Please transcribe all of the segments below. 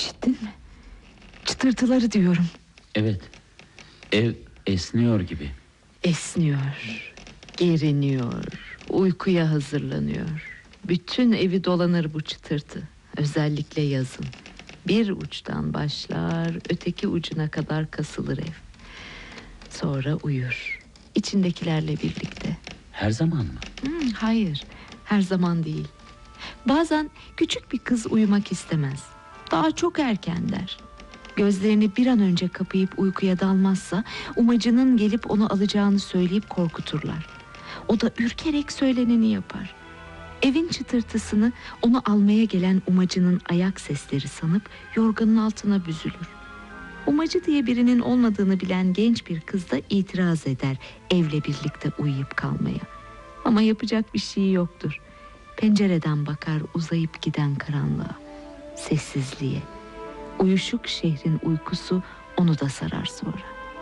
İşittin mi? Çıtırtıları diyorum. Evet. Ev esniyor gibi. Esniyor, geriniyor, uykuya hazırlanıyor. Bütün evi dolanır bu çıtırtı. Özellikle yazın. Bir uçtan başlar, öteki ucuna kadar kasılır ev. Sonra uyur. İçindekilerle birlikte. Her zaman mı? Hayır, her zaman değil. Bazen küçük bir kız uyumak istemez. Daha çok erken der. Gözlerini bir an önce kapayıp uykuya dalmazsa umacının gelip onu alacağını söyleyip korkuturlar. O da ürkerek söyleneni yapar. Evin çıtırtısını onu almaya gelen umacının ayak sesleri sanıp yorganın altına büzülür. Umacı diye birinin olmadığını bilen genç bir kız da itiraz eder evle birlikte uyuyup kalmaya. Ama yapacak bir şey yoktur. Pencereden bakar uzayıp giden karanlığa, sessizliğe. Uyuşuk şehrin uykusu onu da sarar sonra.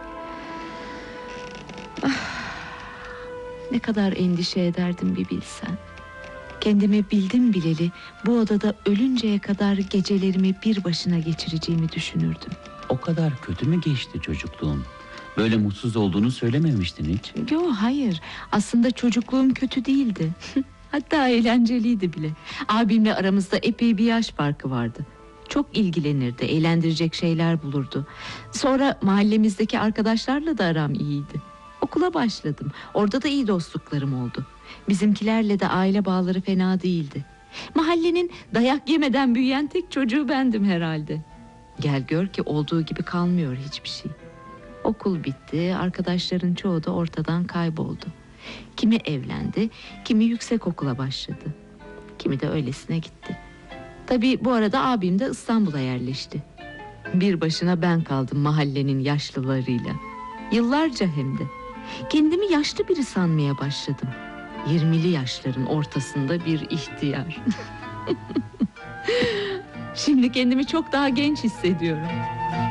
Ne kadar endişe ederdim bir bilsen. Kendimi bildim bileli bu odada ölünceye kadar gecelerimi bir başına geçireceğimi düşünürdüm. O kadar kötü mü geçti çocukluğun? Böyle mutsuz olduğunu söylememiştin hiç. Yo, hayır, aslında çocukluğum kötü değildi. Hatta eğlenceliydi bile. Abimle aramızda epey bir yaş farkı vardı. Çok ilgilenirdi, eğlendirecek şeyler bulurdu. Sonra mahallemizdeki arkadaşlarla da aram iyiydi. Okula başladım. Orada da iyi dostluklarım oldu. Bizimkilerle de aile bağları fena değildi. Mahallenin dayak yemeden büyüyen tek çocuğu bendim herhalde. Gel gör ki olduğu gibi kalmıyor hiçbir şey. Okul bitti, arkadaşların çoğu da ortadan kayboldu. Kimi evlendi, kimi yüksek okula başladı. Kimi de öylesine gitti. Tabii bu arada abim de İstanbul'a yerleşti. Bir başına ben kaldım mahallenin yaşlılarıyla. Yıllarca hem de. Kendimi yaşlı biri sanmaya başladım. 20'li yaşların ortasında bir ihtiyar. Şimdi kendimi çok daha genç hissediyorum.